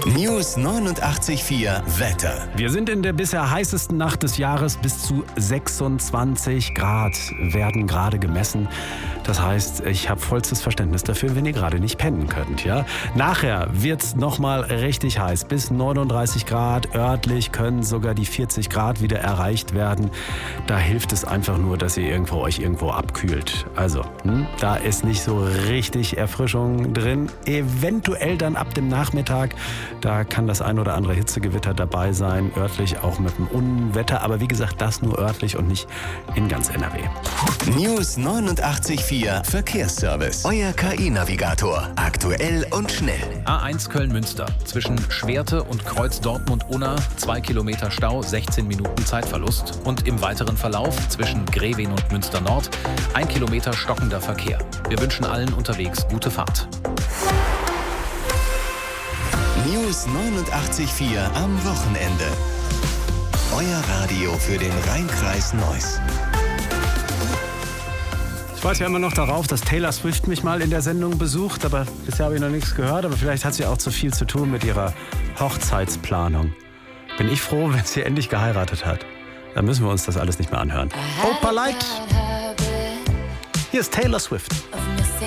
News 89.4 Wetter. Wir sind in der bisher heißesten Nacht des Jahres. Bis zu 26 Grad werden gerade gemessen. Das heißt, ich habe vollstes Verständnis dafür, wenn ihr gerade nicht pennen könnt. Ja? Nachher wird es nochmal richtig heiß. Bis 39 Grad. Örtlich können sogar die 40 Grad wieder erreicht werden. Da hilft es einfach nur, dass ihr euch irgendwo abkühlt. Also, da ist nicht so richtig Erfrischung drin. Eventuell dann ab dem Nachmittag. Da kann das ein oder andere Hitzegewitter dabei sein, örtlich auch mit dem Unwetter. Aber wie gesagt, das nur örtlich und nicht in ganz NRW. News 89.4 Verkehrsservice. Euer KI-Navigator. Aktuell und schnell. A1 Köln-Münster. Zwischen Schwerte und Kreuz Dortmund-Unna 2 Kilometer Stau, 16 Minuten Zeitverlust. Und im weiteren Verlauf zwischen Grevin und Münster-Nord 1 Kilometer stockender Verkehr. Wir wünschen allen unterwegs gute Fahrt. News 89.4 am Wochenende. Euer Radio für den Rhein-Kreis Neuss. Ich warte ja immer noch darauf, dass Taylor Swift mich mal in der Sendung besucht, aber bisher habe ich noch nichts gehört. Aber vielleicht hat sie auch zu viel zu tun mit ihrer Hochzeitsplanung. Bin ich froh, wenn sie endlich geheiratet hat. Dann müssen wir uns das alles nicht mehr anhören. Opa Light! Hier ist Taylor Swift.